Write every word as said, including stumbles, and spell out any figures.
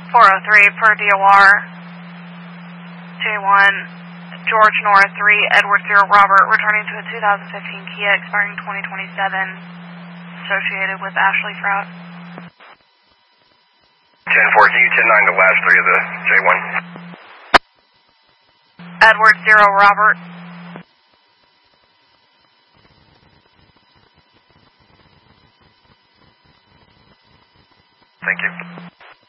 four oh three per D O R. J one, George North three, Edward zero Robert, returning to a two thousand fifteen Kia expiring twenty twenty-seven, associated with Ashley Trout. ten four, can you ten nine the last three of the J one? Edward zero Robert. Thank you.